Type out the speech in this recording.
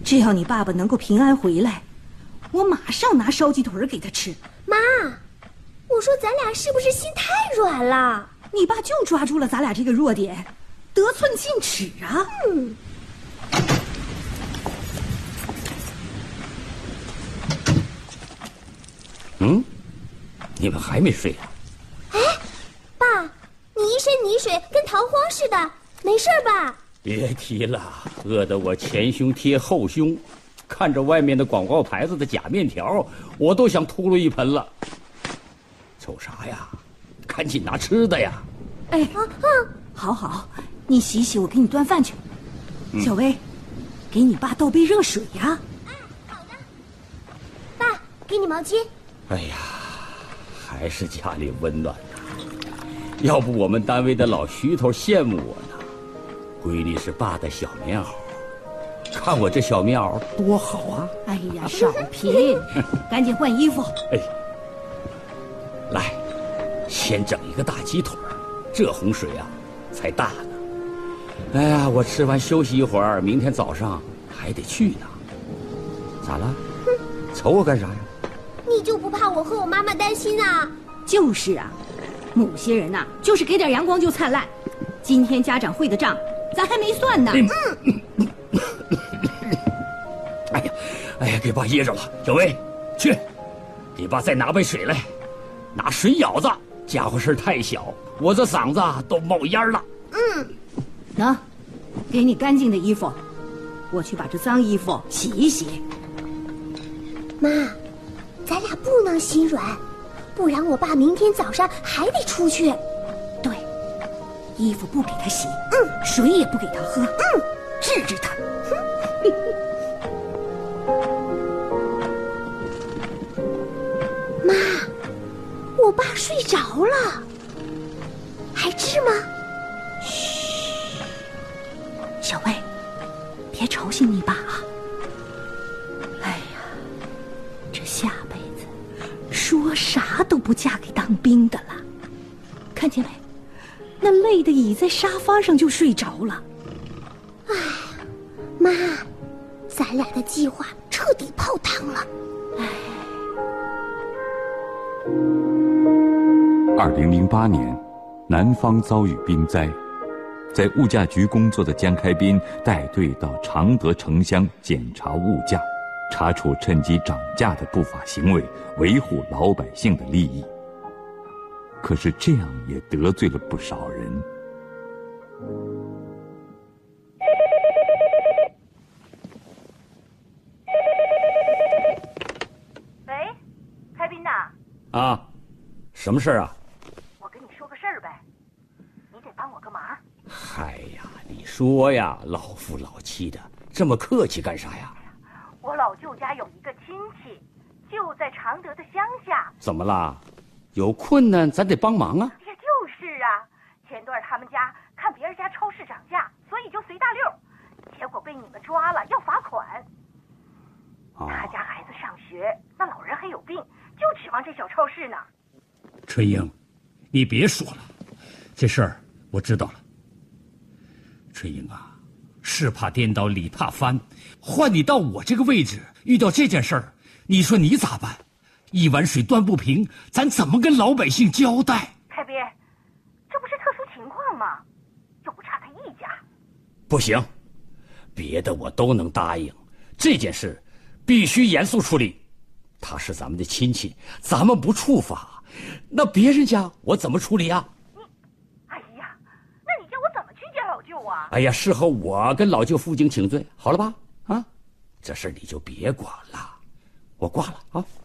只要你爸爸能够平安回来，我马上拿烧鸡腿给他吃。 妈，我说咱俩是不是心太软了？ 你爸就抓住了咱俩这个弱点，得寸进尺啊。 你们还没睡啊？ 哎，爸，你一身泥水跟逃荒似的，没事吧？ 别提了，饿得我前胸贴后胸，看着外面的广告牌子的假面条，我都想秃噜一盆了。瞅啥呀？赶紧拿吃的呀！ 哎，好好，你洗洗，我给你端饭去。小薇，给你爸倒杯热水呀。 好的。爸，给你毛巾。 哎呀，还是家里温暖呐！要不我们单位的老徐头羡慕我呢。闺女是爸的小棉袄，看我这小棉袄多好啊！ 哎呀，少贫，赶紧换衣服。 哎，来，先整一个大鸡腿，这洪水啊才大呢。哎呀，我吃完休息一会儿，明天早上还得去呢。咋了？瞅我干啥呀？ 你就不怕我和我妈妈担心啊？ 就是啊，某些人呐，就是给点阳光就灿烂。今天家长会的账，咱还没算呢。 哎呀，给爸噎着了。小薇，去，给爸再拿杯水来，拿水舀子，家伙事太小，我这嗓子都冒烟了。 喏，给你干净的衣服，我去把这脏衣服洗一洗。 妈，咱俩不能心软，不然我爸明天早上还得出去。 对，衣服不给他洗，水也不给他喝，治治他。 妈，我爸睡着了，还治吗？ 嘘，小薇，别吵醒你爸啊。哎呀，这下辈子说啥都不嫁给当兵的了。看见没？那累得倚在沙发上就睡着了。 哎，妈，咱俩的计划彻底泡汤了。 2008年，南方遭遇冰灾，在物价局工作的江开斌带队到常德城乡检查物价，查处趁机涨价的不法行为，维护老百姓的利益。可是这样也得罪了不少人。 喂，开斌呐？ 啊，什么事儿啊？ 我跟你说个事儿呗，你得帮我个忙。 嗨呀，你说呀，老夫老妻的，这么客气干啥呀？ 我老舅家有一个亲戚，就在常德的乡下。 怎么啦？有困难咱得帮忙啊！ 也就是啊，前段他们家看别人家超市涨价，所以就随大溜，结果被你们抓了，要罚款。他家孩子上学，那老人还有病，就指望这小超市呢。 春英，你别说了，这事儿我知道了。春英啊，事怕颠倒，理怕翻，换你到我这个位置，遇到这件事儿，你说你咋办？一碗水端不平，咱怎么跟老百姓交代？ 开斌，这不是特殊情况吗？又不差他一家。 不行，别的我都能答应，这件事必须严肃处理。他是咱们的亲戚，咱们不处罚，那别人家我怎么处理啊？ 哎呀，那你叫我怎么去见老舅啊？ 哎呀，事后我跟老舅负荆请罪，好了吧？啊，这事你就别管了，我挂了啊。